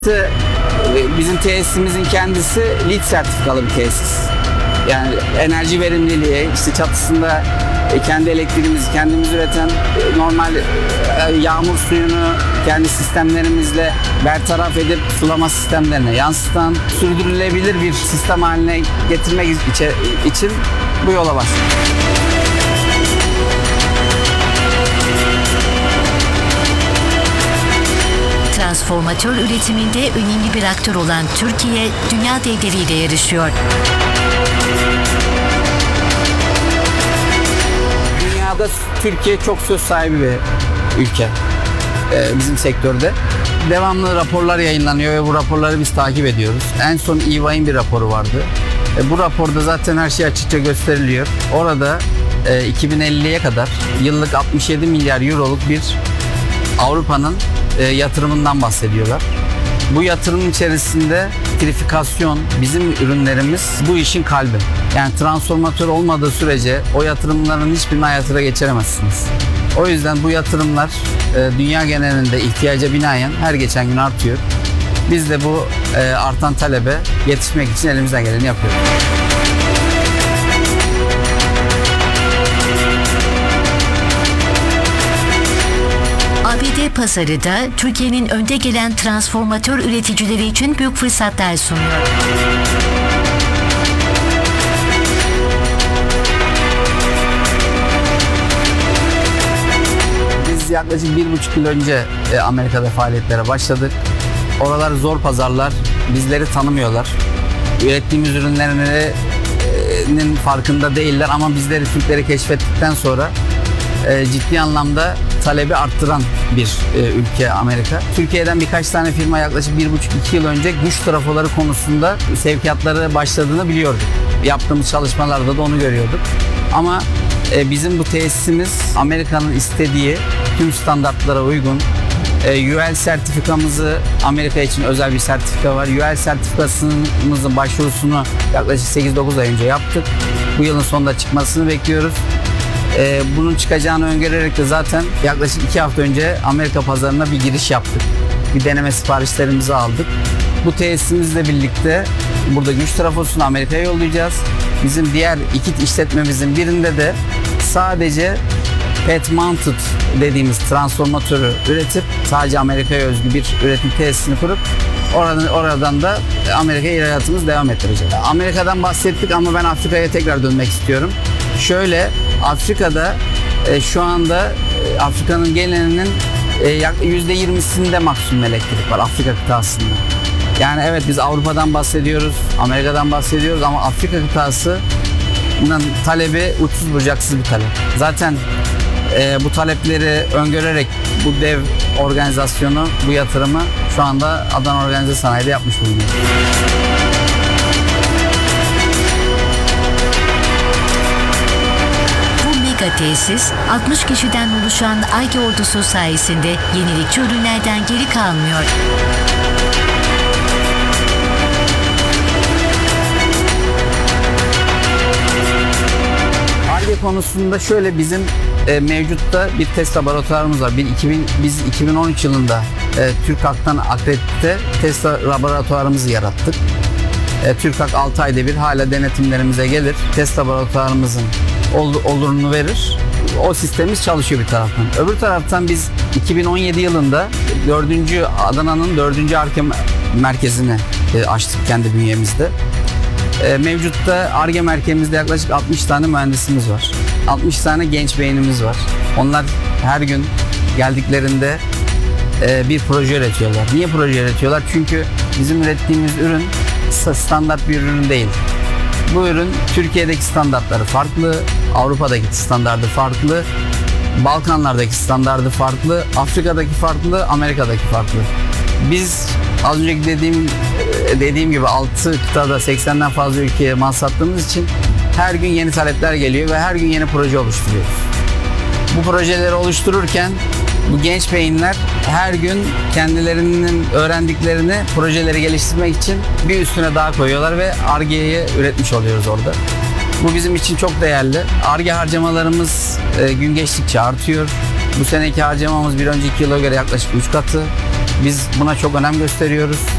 Bizim tesisimizin kendisi LEED sertifikalı bir tesis. Yani enerji verimliliği, işte çatısında kendi elektriğimizi kendimiz üreten, normal yağmur suyunu kendi sistemlerimizle bertaraf edip sulama sistemlerine yansıtan, sürdürülebilir bir sistem haline getirmek için bu yola başladık. Transformatör üretiminde önemli bir aktör olan Türkiye, dünya devleriyle yarışıyor. Dünyada Türkiye çok söz sahibi bir ülke bizim sektörde. Devamlı raporlar yayınlanıyor ve bu raporları biz takip ediyoruz. En son EY'in bir raporu vardı. Bu raporda zaten her şey açıkça gösteriliyor. Orada 2050'ye kadar yıllık 67 milyar euroluk bir Avrupa'nın yatırımından bahsediyorlar. Bu yatırımın içerisinde elektrifikasyon, bizim ürünlerimiz bu işin kalbi. Yani transformatör olmadığı sürece o yatırımların hiçbirini hayata geçiremezsiniz. O yüzden bu yatırımlar dünya genelinde ihtiyaca binaen her geçen gün artıyor. Biz de bu artan talebe yetişmek için elimizden geleni yapıyoruz. ABD pazarı da Türkiye'nin önde gelen transformatör üreticileri için büyük fırsatlar sunuyor. Biz yaklaşık 1,5 yıl önce Amerika'da faaliyetlere başladık. Oralar zor pazarlar, bizleri tanımıyorlar. Ürettiğimiz ürünlerinin farkında değiller ama bizleri, Türkleri keşfettikten sonra ciddi anlamda talebi arttıran bir ülke Amerika. Türkiye'den birkaç tane firma yaklaşık 1,5-2 yıl önce güç trafoları konusunda sevkiyatları başladığını biliyorduk. Yaptığımız çalışmalarda da onu görüyorduk. Ama bizim bu tesisimiz Amerika'nın istediği tüm standartlara uygun. UL sertifikamızı, Amerika için özel bir sertifika var. UL sertifikasımızın başvurusunu yaklaşık 8-9 ay önce yaptık. Bu yılın sonunda çıkmasını bekliyoruz. Bunun çıkacağını öngörerek de zaten yaklaşık 2 hafta önce Amerika pazarına bir giriş yaptık. Bir deneme siparişlerimizi aldık. Bu tesisimizle birlikte burada güç trafosunu Amerika'ya yollayacağız. Bizim diğer iki işletmemizin birinde de sadece pad mounted dediğimiz transformatörü üretip sadece Amerika'ya özgü bir üretim tesisini kurup oradan da Amerika'ya ihracatımızı devam ettireceğiz. Amerika'dan bahsettik ama ben Afrika'ya tekrar dönmek istiyorum. Şöyle, Afrika'da şu anda Afrika'nın genelinin %20'sinde maksimum elektrik var Afrika kıtasında. Yani evet, biz Avrupa'dan bahsediyoruz, Amerika'dan bahsediyoruz ama Afrika kıtasının talebi uçsuz bucaksız bir talep. Zaten bu talepleri öngörerek bu dev organizasyonu, bu yatırımı şu anda Adana Organize Sanayi'de yapmış bulunuyoruz. Tesis, 60 kişiden oluşan Ar-Ge ordusu sayesinde yenilikçi ürünlerden geri kalmıyor. Ar-Ge konusunda şöyle, bizim mevcutta bir test laboratuvarımız var. Biz 2013 yılında TÜRKAK'tan akredite test laboratuvarımızı yarattık. TÜRKAK 6 ayda bir hala denetimlerimize gelir. Test laboratuvarımızın olurunu verir. O sistemimiz çalışıyor bir taraftan. Öbür taraftan biz 2017 yılında Adana'nın 4. Ar-Ge merkezini açtık kendi bünyemizde. Mevcutta Ar-Ge merkezimizde yaklaşık 60 tane mühendisimiz var. 60 tane genç beynimiz var. Onlar her gün geldiklerinde bir proje üretiyorlar. Niye proje üretiyorlar? Çünkü bizim ürettiğimiz ürün standart bir ürün değil. Bu ürün Türkiye'deki standartları farklı, Avrupa'daki standartı farklı, Balkanlardaki standartı farklı, Afrika'daki farklı, Amerika'daki farklı. Biz az önceki dediğim gibi 6 kıtada 80'den fazla ülkeye mal sattığımız için her gün yeni talepler geliyor ve her gün yeni proje oluşturuyoruz. Bu projeleri oluştururken bu genç beyinler her gün kendilerinin öğrendiklerini projeleri geliştirmek için bir üstüne daha koyuyorlar ve Ar-Ge'yi üretmiş oluyoruz orada. Bu bizim için çok değerli. Ar-Ge harcamalarımız gün geçtikçe artıyor. Bu seneki harcamamız bir önceki yıla göre yaklaşık 3 katı. Biz buna çok önem gösteriyoruz.